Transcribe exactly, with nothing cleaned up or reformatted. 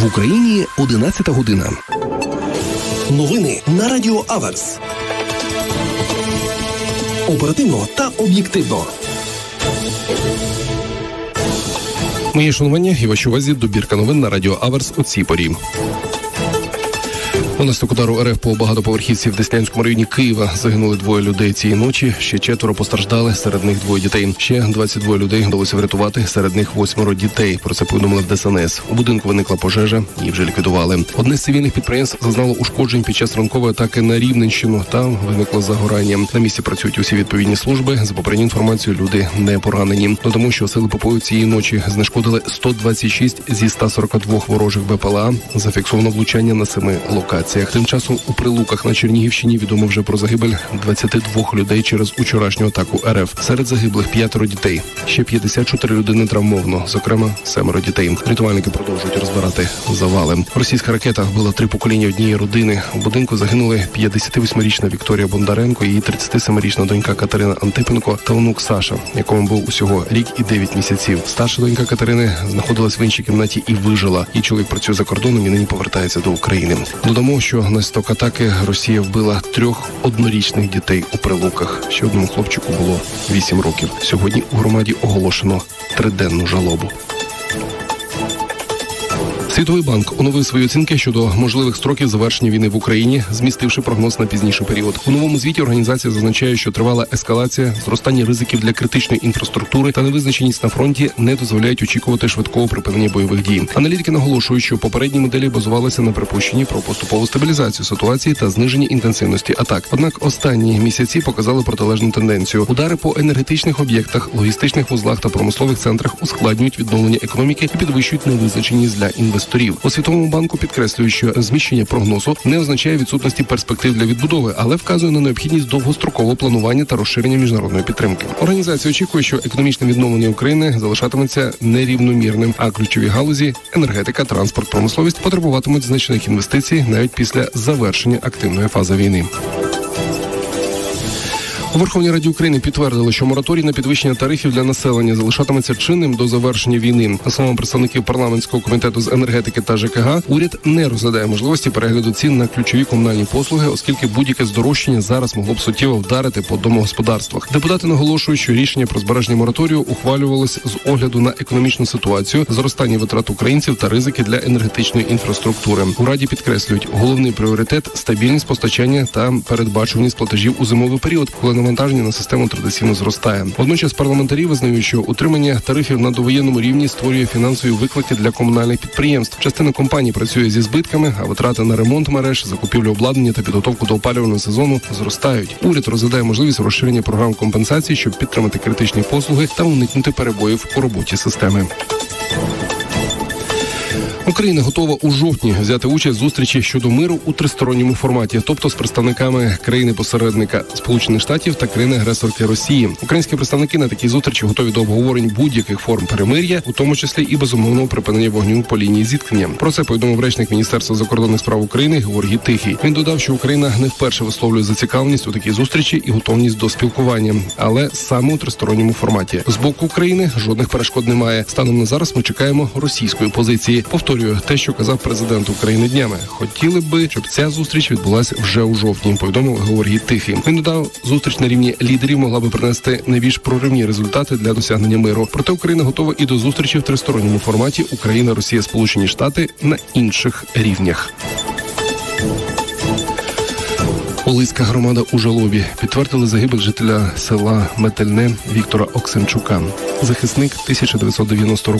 В Україні одинадцята година. Новини на Радіо Аверс. Оперативно та об'єктивно. Мої шанування і вашій увазі добірка новин на Радіо Аверс у цій порі. Унаслідок удару РФ по багатоповерхівці в Деснянському районі Києва загинули двоє людей цієї ночі, ще четверо постраждали, серед них двоє дітей. Ще двадцять два людей вдалося врятувати, серед них восьмеро дітей. Про це повідомили в ДСНС. У будинку виникла пожежа, її вже ліквідували. Одне з цивільних підприємств зазнало ушкоджень під час ранкової атаки на Рівненщину. Там виникло загорання. На місці працюють усі відповідні служби. За попередньою інформацією, люди не поранені. Тому що сили ППО цієї ночі знешкодили сто двадцять шість зі ста сорока двох ворожих БПЛА. Зафіксовано влучання на семи локаціях. Тим часом у Прилуках на Чернігівщині відомо вже про загибель двадцяти двох людей через вчорашню атаку РФ. Серед загиблих п'ятеро дітей. Ще п'ятдесят чотири людини травмовано, зокрема семеро дітей. Рятувальники продовжують розбирати завали. Російська ракета вбила три покоління однієї родини. У будинку загинули п'ятдесятивосьмирічна Вікторія Бондаренко, її тридцятисемирічна донька Катерина Антипенко та онук Саша, якому був усього рік і дев'ять місяців. Старша донька Катерини знаходилась в іншій кімнаті і вижила. Її чоловік працює за кордоном і нині повертається до України. Додамо, що наслідок атаки Росія вбила трьох однорічних дітей у Прилуках. Ще одному хлопчику було вісім років. Сьогодні у громаді оголошено триденну жалобу. Світовий банк оновив свої оцінки щодо можливих строків завершення війни в Україні, змістивши прогноз на пізніший період. У новому звіті організація зазначає, що тривала ескалація, зростання ризиків для критичної інфраструктури та невизначеність на фронті не дозволяють очікувати швидкого припинення бойових дій. Аналітики наголошують, що попередні моделі базувалися на припущенні про поступову стабілізацію ситуації та зниження інтенсивності атак. Однак останні місяці показали протилежну тенденцію. Удари по енергетичних об'єктах, логістичних вузлах та промислових центрах ускладнюють відновлення економіки і підвищують невизначеність для інвесторів. У Світовому банку підкреслюють, що зміщення прогнозу не означає відсутності перспектив для відбудови, але вказує на необхідність довгострокового планування та розширення міжнародної підтримки. Організація очікує, що економічне відновлення України залишатиметься нерівномірним, а ключові галузі – енергетика, транспорт, промисловість – потребуватимуть значних інвестицій навіть після завершення активної фази війни. У Верховній Раді України підтвердили, що мораторій на підвищення тарифів для населення залишатиметься чинним до завершення війни. За словами представників парламентського комітету з енергетики та ЖКГ, уряд не розглядає можливості перегляду цін на ключові комунальні послуги, оскільки будь-яке здорожчання зараз могло б суттєво вдарити по домогосподарствах. Депутати наголошують, що рішення про збереження мораторію ухвалювалось з огляду на економічну ситуацію, зростання витрат українців та ризики для енергетичної інфраструктури. У Раді підкреслюють, головний пріоритет – стабільність постачання та передбачуваність платежів у зимовий період, коли навантаження на систему традиційно зростає. Водночас парламентарі визнають, що утримання тарифів на довоєнному рівні створює фінансові виклики для комунальних підприємств. Частина компаній працює зі збитками, а витрати на ремонт мереж, закупівлю обладнання та підготовку до опалювального сезону зростають. Уряд розглядає можливість розширення програм компенсації, щоб підтримати критичні послуги та уникнути перебоїв у роботі системи. Україна готова у жовтні взяти участь в зустрічі щодо миру у тристоронньому форматі, тобто з представниками країни-посередника Сполучених Штатів та країни-агресорки Росії. Українські представники на такій зустрічі готові до обговорень будь-яких форм перемир'я, у тому числі і безумовного припинення вогню по лінії зіткнення. Про це повідомив речник Міністерства закордонних справ України Георгій Тихий. Він додав, що Україна не вперше висловлює зацікавленість у такій зустрічі і готовність до спілкування, але саме у тристоронньому форматі. З боку України жодних перешкод немає. Станом на зараз ми чекаємо російської позиції. Повторюю те, що казав президент України днями. Хотіли би, щоб ця зустріч відбулася вже у жовтні, повідомив Георгій Тихий. Він додав, зустріч на рівні лідерів могла би принести найбільш проривні результати для досягнення миру. Проте Україна готова і до зустрічі в тристоронньому форматі Україна, Росія, Сполучені Штати на інших рівнях. Олиська громада у жалобі. Підтвердили загибель жителя села Метельне Віктора Оксенчука. Захисник тисяча дев'ятсот дев'яностого